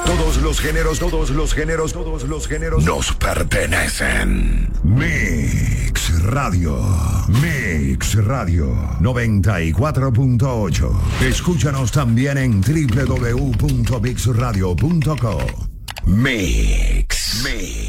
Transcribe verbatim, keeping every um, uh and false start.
Todos los géneros, todos los géneros, todos los géneros nos pertenecen. Mix Radio. Mix Radio noventa y cuatro punto ocho. Escúchanos también en doble u doble u doble u punto mix radio punto com. Mix. Mix.